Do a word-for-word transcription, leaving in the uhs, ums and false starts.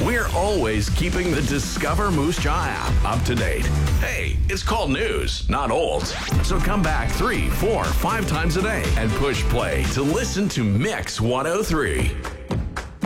We're always keeping the Discover Moose Jaw app up to date. Hey, it's called news, not old. So come back three, four, five times a day and push play to listen to Mix one oh three.